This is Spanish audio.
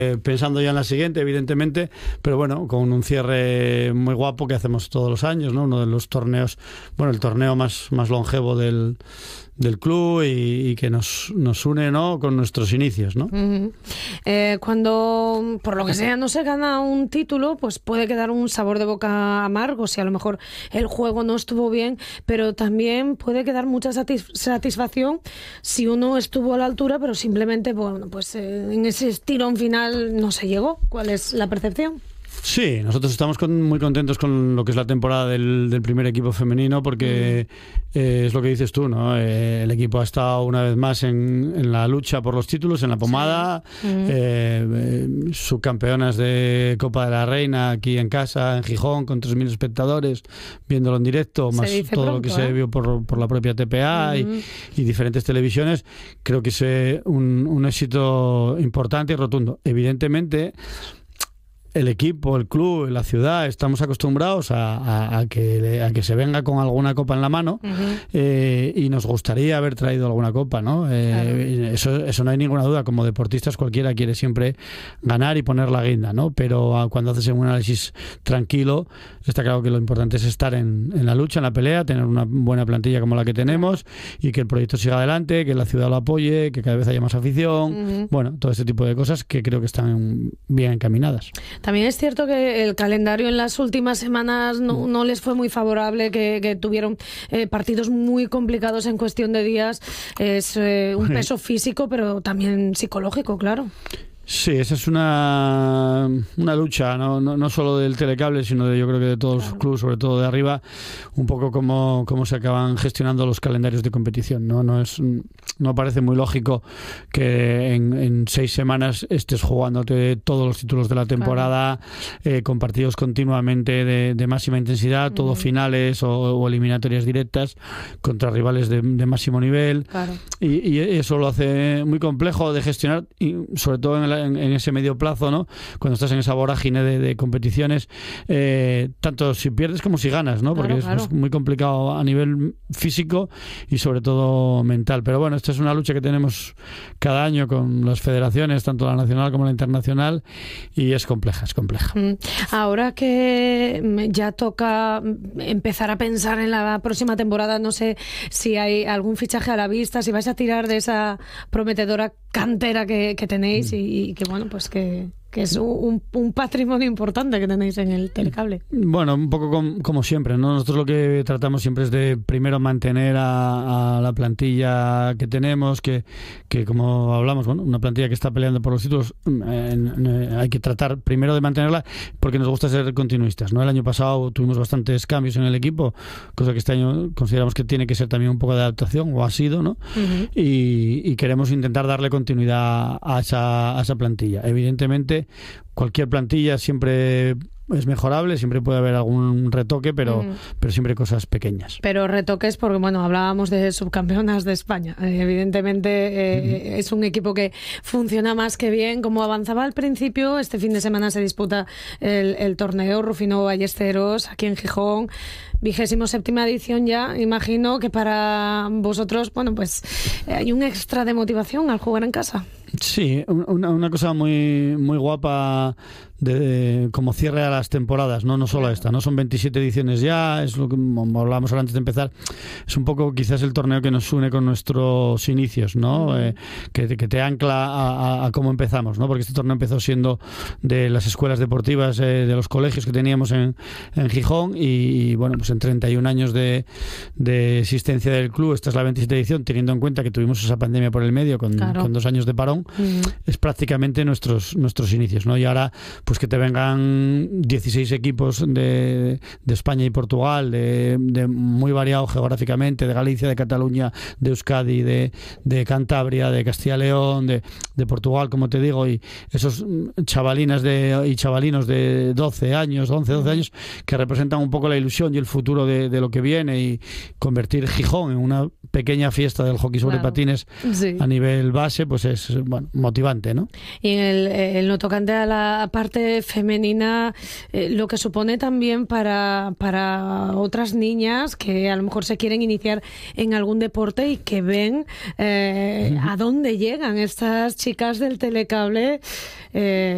pensando ya en la siguiente, evidentemente, pero bueno, con un cierre muy guapo que hacemos todos los años, ¿no? Uno de los torneos, bueno, el torneo más longevo del club y que nos une, ¿no?, con nuestros inicios, ¿no? Cuando, por lo que sea, no se gana un título, pues puede quedar un sabor de boca amargo si a lo mejor el juego no estuvo bien, pero también puede quedar mucha satisfacción si uno estuvo a la altura, pero simplemente, bueno, pues en ese estirón final no se llegó. ¿Cuál es la percepción? Sí, nosotros estamos muy contentos con lo que es la temporada del primer equipo femenino porque es lo que dices tú, ¿no? El equipo ha estado una vez más en la lucha por los títulos, en la pomada, subcampeonas de Copa de la Reina aquí en casa, en Gijón, con 3.000 espectadores viéndolo en directo, más todo lo que se vio por la propia TPA y diferentes televisiones. Creo que es un éxito importante y rotundo. Evidentemente, el equipo, el club, la ciudad, estamos acostumbrados a que se venga con alguna copa en la mano y nos gustaría haber traído alguna copa, ¿no? Claro. Eso no hay ninguna duda. Como deportistas cualquiera quiere siempre ganar y poner la guinda, ¿no? Pero cuando haces un análisis tranquilo, está claro que lo importante es estar en la lucha, en la pelea, tener una buena plantilla como la que tenemos y que el proyecto siga adelante, que la ciudad lo apoye, que cada vez haya más afición, bueno, todo este tipo de cosas que creo que están bien encaminadas. También es cierto que el calendario en las últimas semanas no les fue muy favorable, que tuvieron partidos muy complicados en cuestión de días. Es un peso físico, pero también psicológico, claro. Sí, esa es una lucha, no solo del Telecable, sino yo creo que de todos los clubes, sobre todo de arriba, un poco cómo se acaban gestionando los calendarios de competición. No parece muy lógico que en 6 semanas estés jugándote todos los títulos de la temporada, con partidos continuamente de máxima intensidad, todo finales o eliminatorias directas contra rivales de máximo nivel. Claro. Y eso lo hace muy complejo de gestionar, y sobre todo en ese medio plazo, ¿no? Cuando estás en esa vorágine de competiciones, tanto si pierdes como si ganas, ¿no? Porque es muy complicado a nivel físico y sobre todo mental. Pero bueno, esta es una lucha que tenemos cada año con las federaciones, tanto la nacional como la internacional, y es compleja. Ahora que ya toca empezar a pensar en la próxima temporada, no sé si hay algún fichaje a la vista, si vais a tirar de esa prometedora cantera que tenéis y que bueno, pues que es un patrimonio importante que tenéis en el Telecable. Bueno, un poco como siempre, ¿no? Nosotros lo que tratamos siempre es de primero mantener a la plantilla que tenemos, que como hablamos, bueno, una plantilla que está peleando por los títulos, hay que tratar primero de mantenerla porque nos gusta ser continuistas, ¿no? El año pasado tuvimos bastantes cambios en el equipo, cosa que este año consideramos que tiene que ser también un poco de adaptación, o ha sido, ¿no? Y queremos intentar darle continuidad a esa plantilla. Evidentemente, cualquier plantilla siempre es mejorable, siempre puede haber algún retoque, pero siempre cosas pequeñas. Pero retoques porque, bueno, hablábamos de subcampeonas de España. Evidentemente es un equipo que funciona más que bien. Como avanzaba al principio, este fin de semana se disputa el torneo Rufino Ballesteros aquí en Gijón. 27ª edición ya. Imagino que para vosotros, bueno, pues hay un extra de motivación al jugar en casa. Sí, una cosa muy guapa como cierre a las temporadas, no solo esta, no son 27 ediciones ya, es lo que hablábamos antes de empezar, es un poco quizás el torneo que nos une con nuestros inicios, ¿no? Que te ancla a cómo empezamos, ¿no? Porque este torneo empezó siendo de las escuelas deportivas, de los colegios que teníamos en Gijón, y bueno, pues en 31 años de existencia del club, esta es la 27 edición, teniendo en cuenta que tuvimos esa pandemia por el medio con 2 años de parón, es prácticamente nuestros inicios, ¿no? Y ahora pues que te vengan 16 equipos de España y Portugal, de muy variado geográficamente, de Galicia, de Cataluña, de Euskadi, de Cantabria, de Castilla y León, de Portugal, como te digo, y esos chavalinas y chavalinos de 12 años, 12 años, que representan un poco la ilusión y el futuro de lo que viene, y convertir Gijón en una pequeña fiesta del hockey sobre patines a nivel base, pues es motivante, ¿no? Y en lo tocante a la parte femenina, lo que supone también para otras niñas que a lo mejor se quieren iniciar en algún deporte y que ven a dónde llegan estas chicas del Telecable,